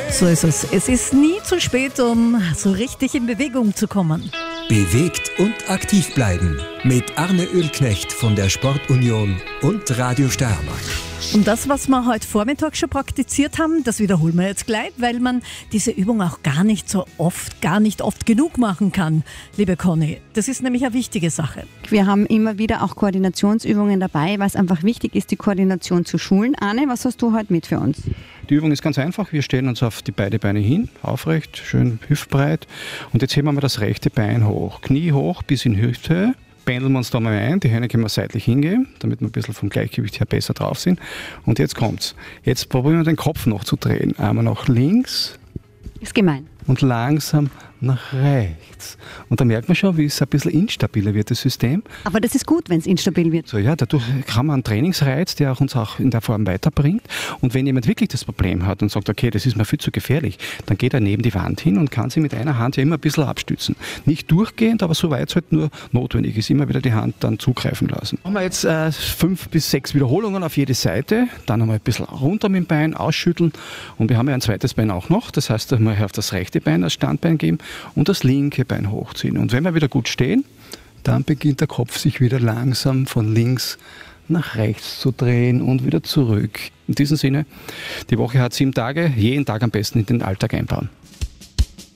So ist es. Es ist nie zu spät, um so richtig in Bewegung zu kommen. Bewegt und aktiv bleiben mit Arne Ölknecht von der Sportunion und Radio Steiermark. Und das, was wir heute Vormittag schon praktiziert haben, das wiederholen wir jetzt gleich, weil man diese Übung auch gar nicht oft genug machen kann, liebe Conny. Das ist nämlich eine wichtige Sache. Wir haben immer wieder auch Koordinationsübungen dabei, weil es einfach wichtig ist, die Koordination zu schulen. Arne, was hast du heute mit für uns? Die Übung ist ganz einfach. Wir stellen uns auf die beiden Beine hin, aufrecht, schön hüftbreit. Und jetzt heben wir mal das rechte Bein hoch. Knie hoch bis in Hüfthöhe. Pendeln wir uns da mal ein. Die Hände können wir seitlich hingeben, damit wir ein bisschen vom Gleichgewicht her besser drauf sind. Und jetzt kommt's. Jetzt probieren wir den Kopf noch zu drehen. Einmal nach links. Ist gemein. Und langsam nach rechts. Und da merkt man schon, wie es ein bisschen instabiler wird, das System. Aber das ist gut, wenn es instabil wird. So, ja, dadurch haben wir einen Trainingsreiz, der uns auch in der Form weiterbringt. Und wenn jemand wirklich das Problem hat und sagt, okay, das ist mir viel zu gefährlich, dann geht er neben die Wand hin und kann sich mit einer Hand ja immer ein bisschen abstützen. Nicht durchgehend, aber soweit es halt nur notwendig ist, immer wieder die Hand dann zugreifen lassen. Machen wir jetzt 5 bis 6 Wiederholungen auf jede Seite, dann einmal ein bisschen runter mit dem Bein, ausschütteln und wir haben ja ein zweites Bein auch noch, das heißt, einmal auf das rechte Bein als Standbein geben und das linke Bein hochziehen. Und wenn wir wieder gut stehen, dann beginnt der Kopf sich wieder langsam von links nach rechts zu drehen und wieder zurück. In diesem Sinne, die Woche hat 7 Tage, jeden Tag am besten in den Alltag einbauen.